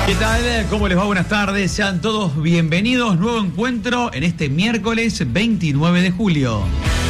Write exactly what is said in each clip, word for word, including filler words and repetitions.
¿Qué tal? ¿Cómo les va? Buenas tardes. Sean todos bienvenidos. Nuevo encuentro en este miércoles veintinueve de julio.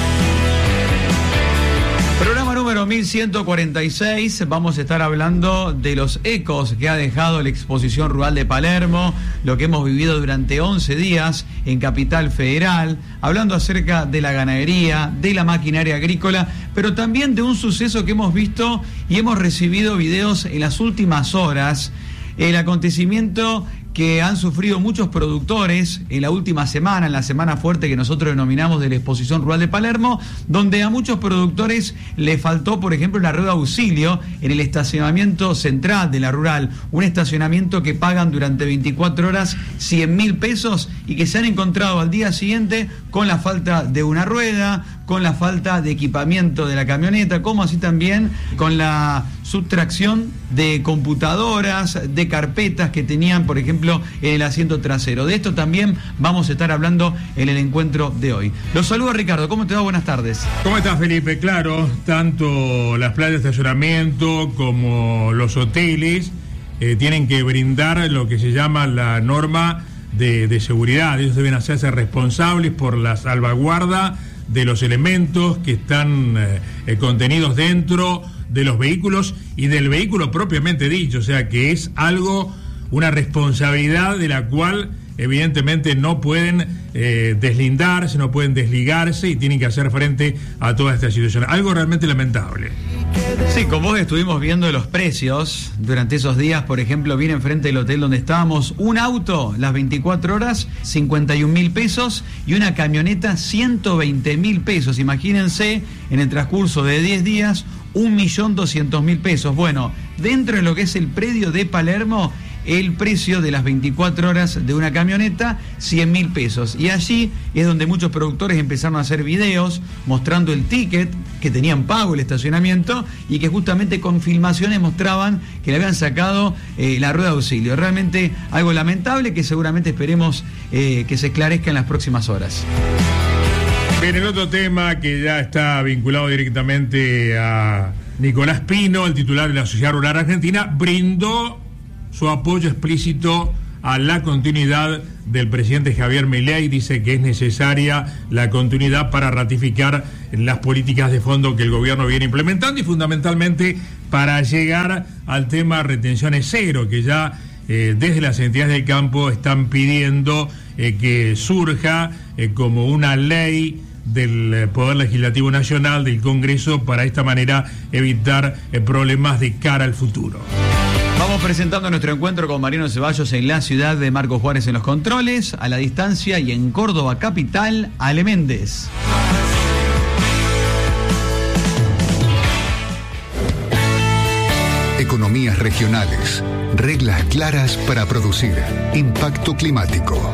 Programa número mil ciento cuarenta y seis. Vamos a estar hablando de los ecos que ha dejado la exposición rural de Palermo, lo que hemos vivido durante once días en Capital Federal, hablando acerca de la ganadería, de la maquinaria agrícola, pero también de un suceso que hemos visto y hemos recibido videos en las últimas horas. El acontecimiento que han sufrido muchos productores en la última semana, en la semana fuerte que nosotros denominamos de la exposición rural de Palermo, donde a muchos productores le faltó, por ejemplo, la rueda de auxilio en el estacionamiento central de la rural, un estacionamiento que pagan durante veinticuatro horas cien mil pesos y que se han encontrado al día siguiente con la falta de una rueda, con la falta de equipamiento de la camioneta, como así también con la subtracción de computadoras, de carpetas que tenían, por ejemplo, en el asiento trasero. De esto también vamos a estar hablando en el encuentro de hoy. Los saludo, Ricardo. ¿Cómo te va? Buenas tardes. ¿Cómo estás, Felipe? Claro, tanto las plazas de estacionamiento como los hoteles eh, tienen que brindar lo que se llama la norma de, de seguridad. Ellos deben hacerse responsables por la salvaguarda de los elementos que están eh, contenidos dentro de los vehículos y del vehículo propiamente dicho, o sea que es algo, una responsabilidad de la cual evidentemente no pueden eh, deslindarse, no pueden desligarse y tienen que hacer frente a toda esta situación. Algo realmente lamentable. Sí, con vos estuvimos viendo los precios durante esos días. Por ejemplo, viene enfrente del hotel donde estábamos un auto las veinticuatro horas, cincuenta y un mil pesos, y una camioneta, ciento veinte mil pesos. Imagínense, en el transcurso de diez días, un millón doscientos mil pesos. Bueno, dentro de lo que es el predio de Palermo, el precio de las veinticuatro horas de una camioneta, cien mil pesos. Y allí es donde muchos productores empezaron a hacer videos mostrando el ticket que tenían pago el estacionamiento y que justamente con filmaciones mostraban que le habían sacado eh, la rueda de auxilio. Realmente algo lamentable que seguramente esperemos eh, que se esclarezca en las próximas horas. Bien, el otro tema que ya está vinculado directamente a Nicolás Pino, el titular de la Sociedad Rural Argentina, brindó su apoyo explícito a la continuidad del presidente Javier Milei. Dice que es necesaria la continuidad para ratificar las políticas de fondo que el gobierno viene implementando y fundamentalmente para llegar al tema retenciones cero, que ya eh, desde las entidades del campo están pidiendo eh, que surja eh, como una ley del Poder Legislativo Nacional, del Congreso, para de esta manera evitar eh, problemas de cara al futuro. Vamos presentando nuestro encuentro con Mariano Ceballos en la ciudad de Marcos Juárez en los controles, a la distancia y en Córdoba capital, Ale Méndez. Economías regionales, reglas claras para producir, impacto climático.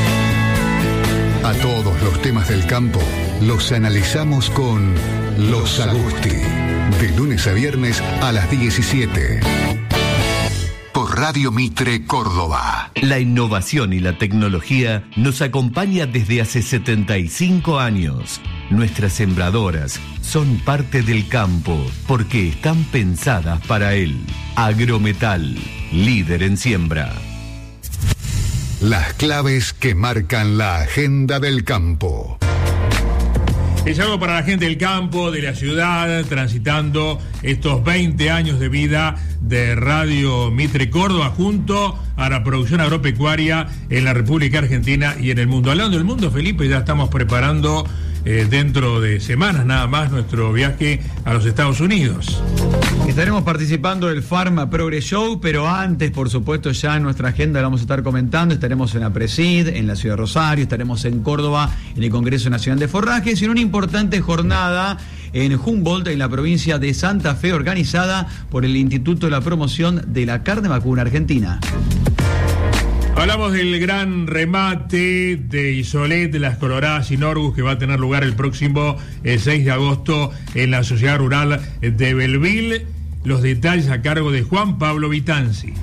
A todos los temas del campo los analizamos con Los Agusti, de lunes a viernes a las diecisiete. Por Radio Mitre Córdoba. La innovación y la tecnología nos acompaña desde hace setenta y cinco años. Nuestras sembradoras son parte del campo porque están pensadas para él. Agrometal, líder en siembra. Las claves que marcan la agenda del campo. Es algo para la gente del campo, de la ciudad, transitando estos veinte años de vida de Radio Mitre Córdoba junto a la producción agropecuaria en la República Argentina y en el mundo. Hablando del mundo, Felipe, ya estamos preparando eh, dentro de semanas nada más nuestro viaje a los Estados Unidos. Estaremos participando del Farm Progress Show, pero antes, por supuesto, ya en nuestra agenda la vamos a estar comentando. Estaremos en la Presid, en la ciudad de Rosario, estaremos en Córdoba, en el Congreso Nacional de Forrajes, y en una importante jornada en Humboldt, en la provincia de Santa Fe, organizada por el Instituto de la Promoción de la Carne Vacuna Argentina. Hablamos del gran remate de Isolet de las Coloradas y Norgus, que va a tener lugar el próximo el seis de agosto en la Sociedad Rural de Belleville. Los detalles a cargo de Juan Pablo Vitanzi.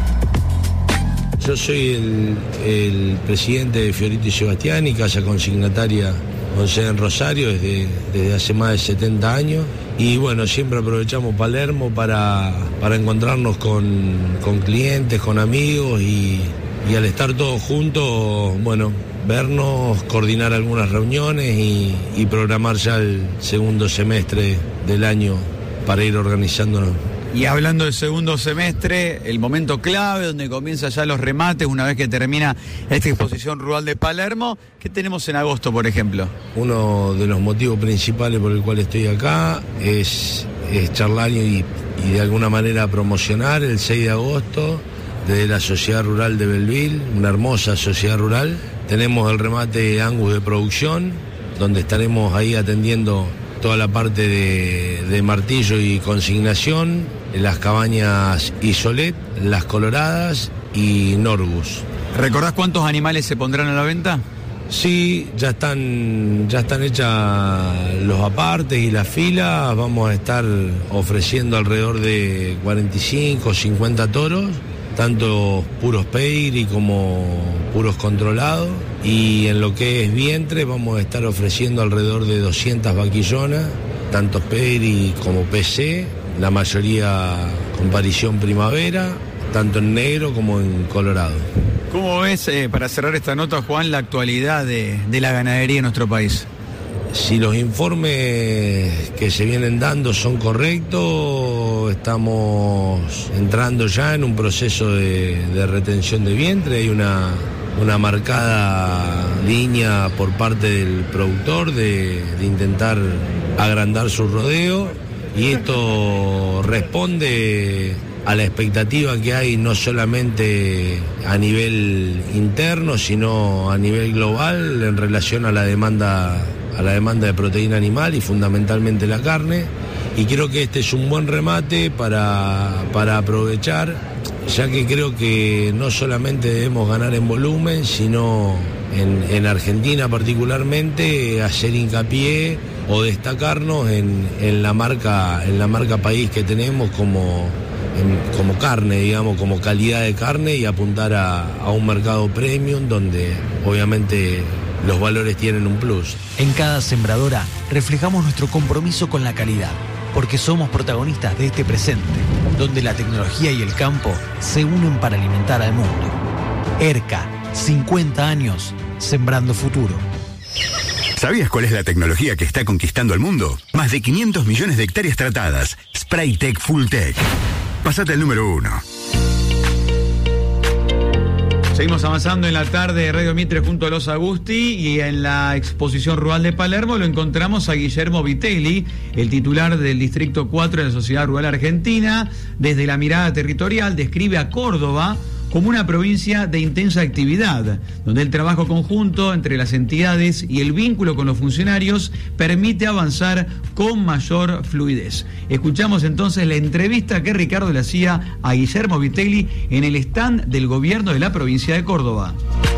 Yo soy el, el presidente de Fiorito y Sebastiani, casa consignataria con sede en Rosario desde, desde hace más de setenta años, y bueno, siempre aprovechamos Palermo para, para encontrarnos con, con clientes, con amigos y, y al estar todos juntos, bueno, vernos, coordinar algunas reuniones y, y programar ya el segundo semestre del año para ir organizándonos. Y hablando del segundo semestre, el momento clave donde comienzan ya los remates, una vez que termina esta exposición rural de Palermo, ¿qué tenemos en agosto, por ejemplo? Uno de los motivos principales por el cual estoy acá es, es charlar y, y de alguna manera promocionar el seis de agosto desde la Sociedad Rural de Belleville, una hermosa sociedad rural. Tenemos el remate Angus de producción, donde estaremos ahí atendiendo toda la parte de, de martillo y consignación, las cabañas Isolet, las Coloradas y Norgus. ¿Recordás cuántos animales se pondrán a la venta? Sí, ya están, ya están hechas los apartes y las filas. Vamos a estar ofreciendo alrededor de cuarenta y cinco, cincuenta toros, tanto puros peiri como puros controlados, y en lo que es vientre vamos a estar ofreciendo alrededor de doscientas vaquillonas, tanto peiri como P C, la mayoría con parición primavera, tanto en negro como en colorado. ¿Cómo ves, eh, para cerrar esta nota, Juan, la actualidad de, de la ganadería en nuestro país? Si los informes que se vienen dando son correctos, estamos entrando ya en un proceso de, de retención de vientre. Hay una, una marcada línea por parte del productor de, de intentar agrandar su rodeo, y esto responde a la expectativa que hay no solamente a nivel interno, sino a nivel global en relación a la demanda a la demanda de proteína animal y fundamentalmente la carne, y creo que este es un buen remate para, para aprovechar, ya que creo que no solamente debemos ganar en volumen, sino en, en Argentina particularmente hacer hincapié o destacarnos en, en la marca, en la marca país que tenemos como, en, como carne, digamos, como calidad de carne, y apuntar a, a un mercado premium donde obviamente los valores tienen un plus. En cada sembradora reflejamos nuestro compromiso con la calidad, porque somos protagonistas de este presente, donde la tecnología y el campo se unen para alimentar al mundo. ERCA, cincuenta años, sembrando futuro. ¿Sabías cuál es la tecnología que está conquistando el mundo? Más de quinientos millones de hectáreas tratadas. Spraytec Fulltech. Pásate al número uno. Seguimos avanzando en la tarde de Radio Mitre junto a los Agusti, y en la exposición rural de Palermo lo encontramos a Guillermo Vitelli, el titular del Distrito cuatro de la Sociedad Rural Argentina. Desde la mirada territorial describe a Córdoba como una provincia de intensa actividad, donde el trabajo conjunto entre las entidades y el vínculo con los funcionarios permite avanzar con mayor fluidez. Escuchamos entonces la entrevista que Ricardo le hacía a Guillermo Vitelli en el stand del gobierno de la provincia de Córdoba.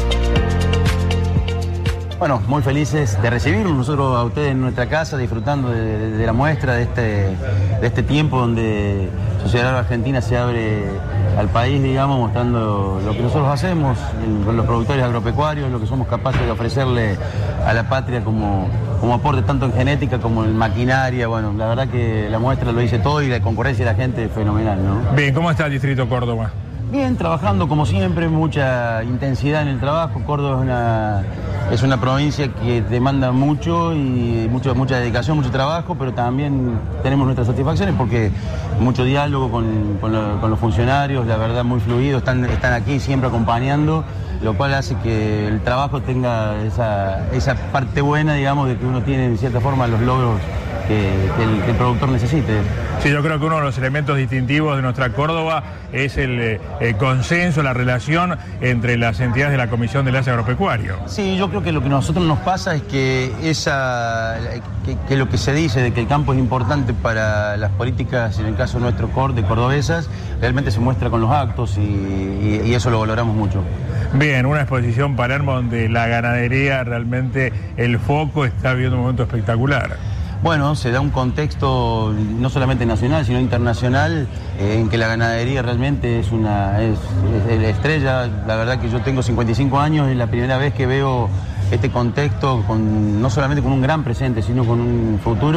Bueno, muy felices de recibirlos nosotros a ustedes en nuestra casa, disfrutando de, de, de la muestra, de este, de este tiempo donde Sociedad Rural Argentina se abre al país, digamos, mostrando lo que nosotros hacemos con los productores agropecuarios, lo que somos capaces de ofrecerle a la patria como, como aporte tanto en genética como en maquinaria. Bueno, la verdad que la muestra lo dice todo, y la concurrencia de la gente es fenomenal, ¿no? Bien, ¿cómo está el Distrito Córdoba? Bien, trabajando como siempre, mucha intensidad en el trabajo. Córdoba es una, es una provincia que demanda mucho y mucho, mucha dedicación, mucho trabajo, pero también tenemos nuestras satisfacciones porque mucho diálogo con, con, lo, con los funcionarios, la verdad muy fluido, están, están aquí siempre acompañando, lo cual hace que el trabajo tenga esa, esa parte buena, digamos, de que uno tiene en cierta forma los logros que, que, el, que el productor necesite. Sí, yo creo que uno de los elementos distintivos de nuestra Córdoba es el, eh, el consenso, la relación entre las entidades de la Comisión de Enlace Agropecuario. Sí, yo creo que lo que a nosotros nos pasa es que esa que, que lo que se dice de que el campo es importante para las políticas, en el caso nuestro de cordobesas, realmente se muestra con los actos y, y, y eso lo valoramos mucho. Bien, una exposición Palermo donde la ganadería realmente el foco está viviendo un momento espectacular. Bueno, se da un contexto no solamente nacional, sino internacional, eh, en que la ganadería realmente es una es, es la estrella. La verdad que yo tengo cincuenta y cinco años, es la primera vez que veo este contexto, con, no solamente con un gran presente, sino con un futuro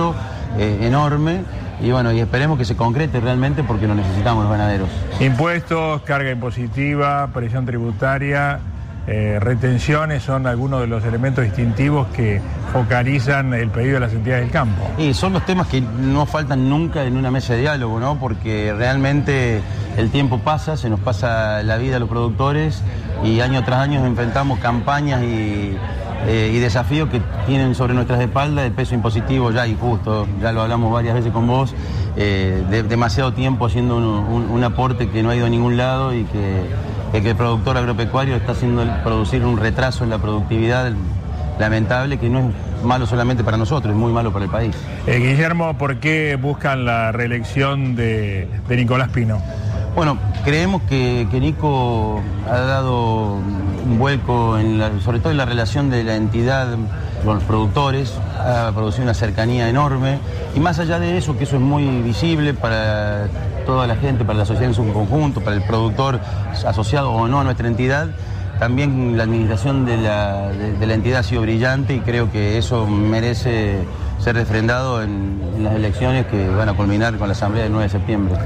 eh, enorme. Y bueno, y esperemos que se concrete realmente porque lo necesitamos los ganaderos. Impuestos, carga impositiva, presión tributaria, eh, retenciones son algunos de los elementos distintivos que focalizan el pedido de las entidades del campo. Y son los temas que no faltan nunca en una mesa de diálogo, ¿no? Porque realmente el tiempo pasa, se nos pasa la vida a los productores y año tras año enfrentamos campañas y... Eh, y desafíos que tienen sobre nuestras espaldas el peso impositivo ya injusto, ya lo hablamos varias veces con vos, eh, de, demasiado tiempo haciendo un, un, un aporte que no ha ido a ningún lado y que, que el productor agropecuario está haciendo el, producir un retraso en la productividad lamentable que no es malo solamente para nosotros, es muy malo para el país. Eh, Guillermo, ¿por qué buscan la reelección de, de Nicolás Pino? Bueno, creemos que, que Nico ha dado un vuelco, en la, sobre todo en la relación de la entidad con los productores, ha producido una cercanía enorme y más allá de eso, que eso es muy visible para toda la gente, para la sociedad en su conjunto, para el productor asociado o no a nuestra entidad, también la administración de la, de, de la entidad ha sido brillante y creo que eso merece ser refrendado en, en las elecciones que van a culminar con la asamblea del nueve de septiembre.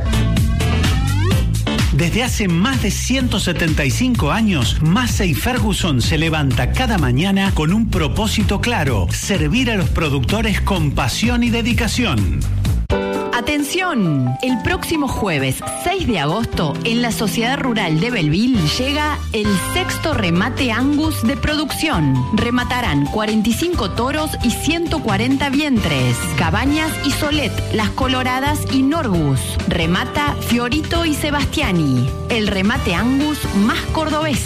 Desde hace más de ciento setenta y cinco años, Massey Ferguson se levanta cada mañana con un propósito claro: servir a los productores con pasión y dedicación. Atención, el próximo jueves seis de agosto en la Sociedad Rural de Belleville llega el sexto remate Angus de producción. Rematarán cuarenta y cinco toros y ciento cuarenta vientres, Cabañas y Solet, Las Coloradas y Norgus. Remata Fiorito y Sebastiani, el remate Angus más cordobés.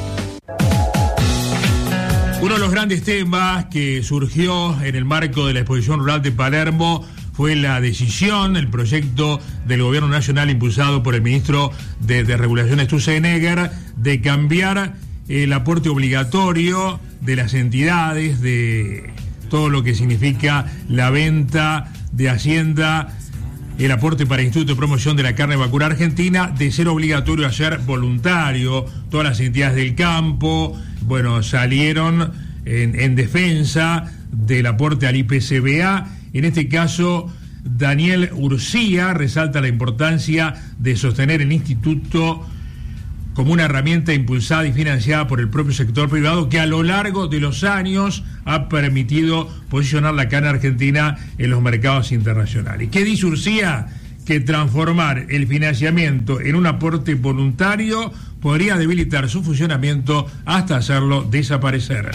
Uno de los grandes temas que surgió en el marco de la Exposición Rural de Palermo fue la decisión, el proyecto del Gobierno Nacional impulsado por el ministro de, de Regulación Sturzenegger de cambiar el aporte obligatorio de las entidades, de todo lo que significa la venta de Hacienda, el aporte para el Instituto de Promoción de la Carne Vacuna Argentina, de ser obligatorio a ser voluntario. Todas las entidades del campo, bueno, salieron en, en defensa del aporte al I P C B A. En este caso, Daniel Urcía resalta la importancia de sostener el instituto como una herramienta impulsada y financiada por el propio sector privado que a lo largo de los años ha permitido posicionar la carne argentina en los mercados internacionales. ¿Qué dice Urcía? Que transformar el financiamiento en un aporte voluntario podría debilitar su funcionamiento hasta hacerlo desaparecer.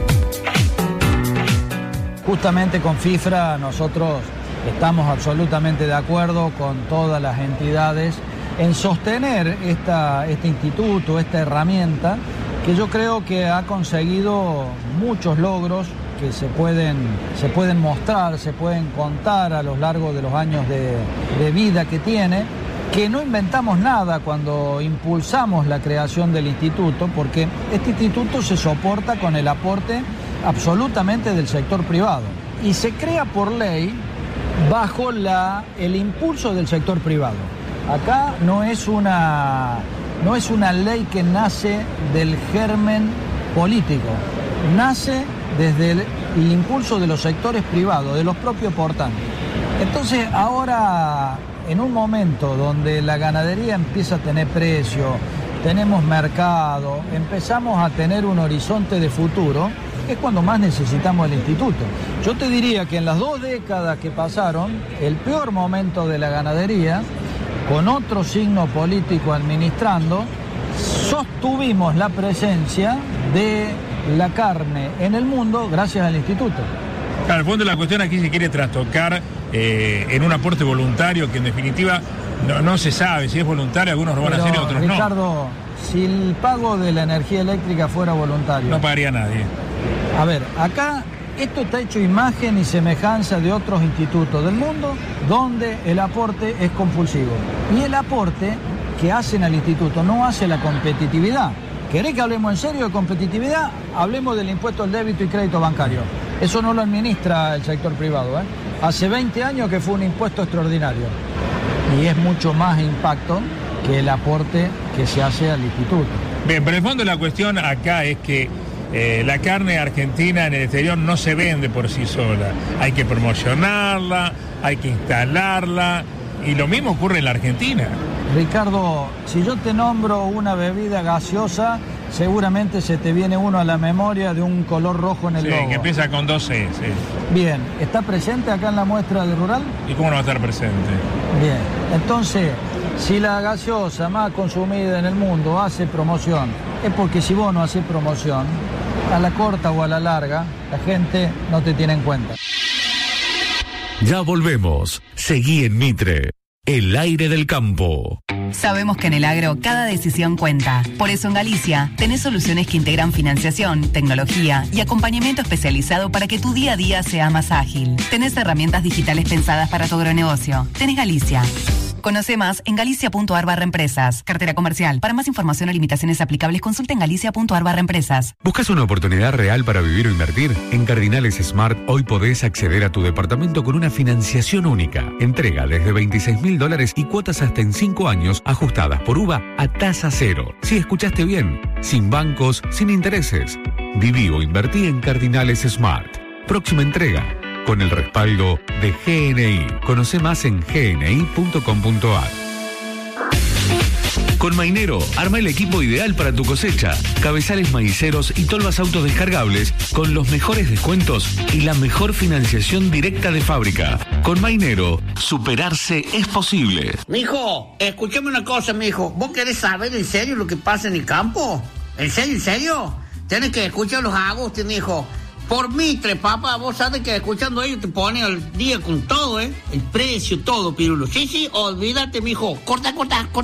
Justamente con FIFRA nosotros estamos absolutamente de acuerdo con todas las entidades en sostener esta, este instituto, esta herramienta, que yo creo que ha conseguido muchos logros que se pueden, se pueden mostrar, se pueden contar a lo largo de los años de, de vida que tiene, que no inventamos nada cuando impulsamos la creación del instituto, porque este instituto se soporta con el aporte absolutamente del sector privado y se crea por ley bajo la, el impulso del sector privado. Acá no es una, no es una ley que nace del germen político, nace desde el, el impulso de los sectores privados, de los propios portantes. Entonces ahora, en un momento donde la ganadería empieza a tener precio, tenemos mercado, empezamos a tener un horizonte de futuro, es cuando más necesitamos el instituto. Yo te diría que en las dos décadas que pasaron, el peor momento de la ganadería, con otro signo político administrando, sostuvimos la presencia de la carne en el mundo gracias al instituto. Claro, el fondo de la cuestión aquí se quiere trastocar eh, en un aporte voluntario que en definitiva no, no se sabe si es voluntario, algunos lo van a hacer y otros no. Ricardo, si el pago de la energía eléctrica fuera voluntario, no pagaría nadie. A ver, acá esto está hecho imagen y semejanza de otros institutos del mundo donde el aporte es compulsivo. Y el aporte que hacen al instituto no hace la competitividad. ¿Querés que hablemos en serio de competitividad? Hablemos del impuesto al débito y crédito bancario. Eso no lo administra el sector privado, ¿eh? Hace veinte años que fue un impuesto extraordinario. Y es mucho más impacto que el aporte que se hace al instituto. Bien, pero el fondo de la cuestión acá es que Eh, la carne argentina en el exterior no se vende por sí sola, hay que promocionarla, hay que instalarla, y lo mismo ocurre en la Argentina. Ricardo, si yo te nombro una bebida gaseosa, seguramente se te viene uno a la memoria de un color rojo en el Sí, logo. que empieza con dos C, sí. Bien, ¿está presente acá en la muestra de Rural? ¿Y cómo no va a estar presente? Bien, entonces, si la gaseosa más consumida en el mundo hace promoción, es porque si vos no haces promoción, a la corta o a la larga, la gente no te tiene en cuenta. Ya volvemos. Seguí en Mitre, el aire del campo. Sabemos que en el agro cada decisión cuenta. Por eso en Galicia tenés soluciones que integran financiación, tecnología y acompañamiento especializado para que tu día a día sea más ágil. Tenés herramientas digitales pensadas para tu agronegocio. Tenés Galicia. Conoce más en galicia.ar barra empresas. Cartera comercial. Para más información o limitaciones aplicables, consulta en galicia.ar barra empresas. ¿Buscas una oportunidad real para vivir o invertir? En Cardinales Smart hoy podés acceder a tu departamento con una financiación única. Entrega desde veintiséis mil dólares y cuotas hasta en cinco años ajustadas por U V A a tasa cero. Si escuchaste bien, sin bancos, sin intereses. Viví o invertí en Cardinales Smart. Próxima entrega, con el respaldo de G N I. Conoce más en g n i punto com punto a r. Con Mainero, arma el equipo ideal para tu cosecha. Cabezales maiceros y tolvas autodescargables con los mejores descuentos y la mejor financiación directa de fábrica. Con Mainero, superarse es posible. Mijo, escúchame una cosa, mijo. ¿Vos querés saber en serio lo que pasa en el campo? ¿En serio, en serio? Tienes que escuchar los Agustín, mijo. Por Mitre, papá, vos sabés que escuchando ellos te ponen al día con todo, ¿eh? El precio, todo, Pirulo. Sí, sí, olvídate, mijo. Corta, corta, corta.